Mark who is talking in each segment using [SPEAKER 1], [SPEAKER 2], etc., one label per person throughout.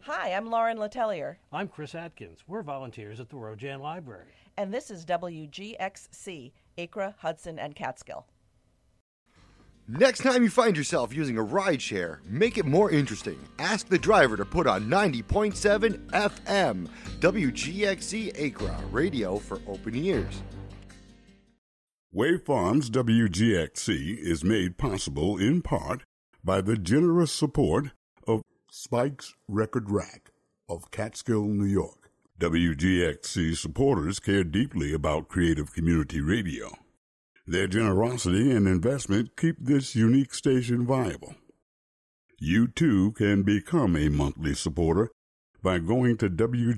[SPEAKER 1] Hi, I'm Lauren Letellier.
[SPEAKER 2] I'm Chris Atkins. We're volunteers at the Rojan Library.
[SPEAKER 1] And this is WGXC, Acra, Hudson, and Catskill.
[SPEAKER 3] Next time you find yourself using a ride share, make it more interesting. Ask the driver to put on 90.7 FM, WGXC Acra, radio for open ears.
[SPEAKER 4] Wave Farms WGXC is made possible in part by the generous support of Spike's Record Rack of Catskill, New York. WGXC supporters care deeply about creative community radio. Their generosity and investment keep this unique station viable. You, too, can become a monthly supporter by going to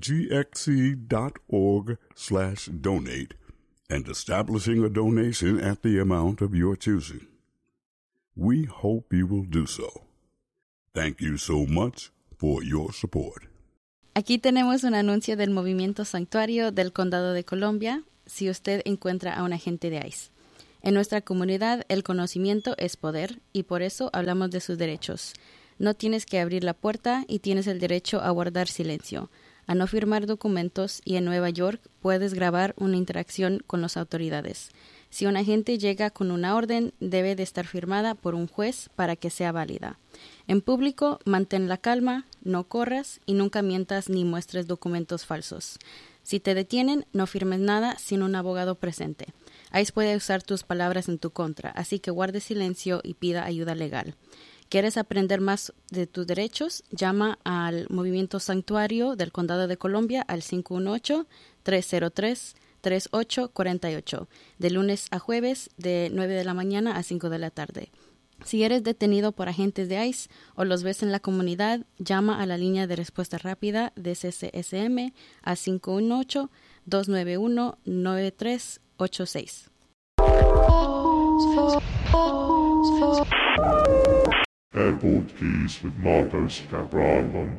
[SPEAKER 4] wgxc.org/donate and establishing a donation at the amount of your choosing. We hope you will do so. Thank you so much for your support.
[SPEAKER 5] Aquí tenemos un anuncio del Movimiento Sanctuario del Condado de Columbia si usted encuentra a un agente de ICE. En nuestra comunidad, el conocimiento es poder y por eso hablamos de sus derechos. No tienes que abrir la puerta y tienes el derecho a guardar silencio, a no firmar documentos y en Nueva York puedes grabar una interacción con las autoridades. Si un agente llega con una orden, debe de estar firmada por un juez para que sea válida. En público, mantén la calma, no corras y nunca mientas ni muestres documentos falsos. Si te detienen, no firmes nada sin un abogado presente. ICE puede usar tus palabras en tu contra, así que guarde silencio y pida ayuda legal. ¿Quieres aprender más de tus derechos? Llama al Movimiento Sanctuario del Condado de Columbia al 518-303-3848, de lunes a jueves de 9 de la mañana a 5 de la tarde. Si eres detenido por agentes de ICE o los ves en la comunidad, llama a la línea de respuesta rápida de CCSM a 518-291-9386.
[SPEAKER 6] Airport Keys with Marcos Cabral on